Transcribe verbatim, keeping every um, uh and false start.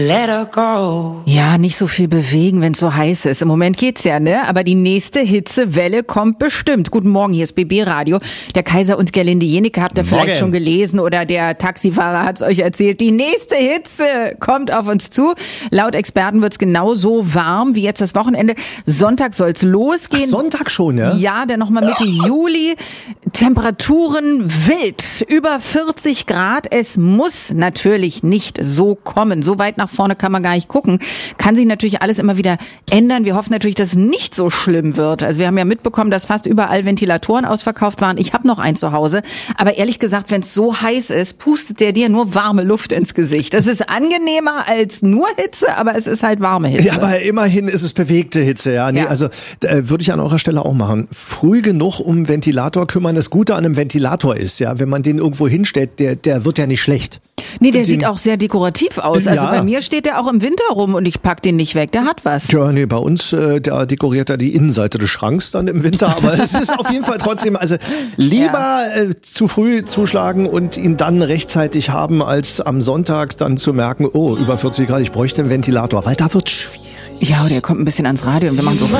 Let her go. Ja, nicht so viel bewegen, wenn es so heiß ist. Im Moment geht's ja, ne? Aber die nächste Hitzewelle kommt bestimmt. Guten Morgen, hier ist B B Radio. Der Kaiser und Gerlinde Jenecke habt ihr vielleicht Morgen. schon gelesen oder der Taxifahrer hat's euch erzählt. Die nächste Hitze kommt auf uns zu. Laut Experten wird's genauso warm wie jetzt das Wochenende. Sonntag soll's losgehen. Ach, Sonntag schon, ja? Ja, dann nochmal Mitte Juli. Temperaturen wild. Über vierzig Grad. Es muss natürlich nicht so kommen. So weit nach vorne kann man gar nicht gucken. Kann sich natürlich alles immer wieder ändern. Wir hoffen natürlich, dass es nicht so schlimm wird. Also wir haben ja mitbekommen, dass fast überall Ventilatoren ausverkauft waren. Ich habe noch einen zu Hause. Aber ehrlich gesagt, wenn es so heiß ist, pustet der dir nur warme Luft ins Gesicht. Das ist angenehmer als nur Hitze, aber es ist halt warme Hitze. Ja, aber immerhin ist es bewegte Hitze, ja. Nee, Ja. Also äh, würde ich an eurer Stelle auch machen. Früh genug um Ventilator kümmern. Das Gute an einem Ventilator ist, ja, wenn man den irgendwo hinstellt, der, der wird ja nicht schlecht. Nee, der Den- sieht auch sehr dekorativ aus. Also Ja. bei mir steht der auch im Winter rum und ich pack den nicht weg. Der hat was. Tja, nee, bei uns, äh, da dekoriert er die Innenseite des Schranks dann im Winter, aber es ist auf jeden Fall trotzdem, also lieber äh, zu früh zuschlagen und ihn dann rechtzeitig haben, als am Sonntag dann zu merken, oh, über vierzig Grad, ich bräuchte einen Ventilator, weil da wird's schwierig. Ja, der kommt ein bisschen ans Radio und wir machen so.